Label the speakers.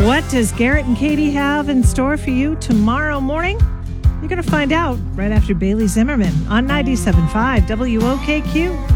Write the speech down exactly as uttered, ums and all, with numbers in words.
Speaker 1: What does Garrett and Katie have in store for you tomorrow morning? You're going to find out right after Bailey Zimmerman on ninety-seven point five W O K Q.